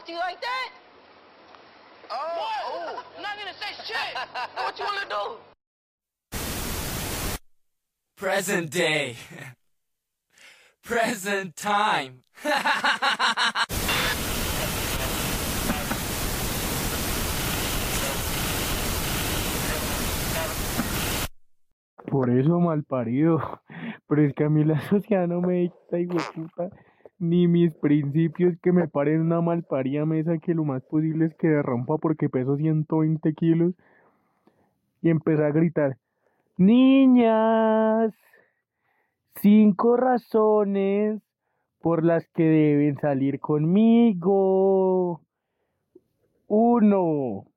to you like that? Oh. I'm not gonna say shit. What you wanna do? Present day. Present time. Por eso malparido. Pero es que a mí la sociedad no me dicta, hijueputa, ni mis principios que me paren una malparida mesa que lo más posible es que derrumpa porque peso 120 kilos y empecé a gritar: niñas, 5 razones por las que deben salir conmigo. 1.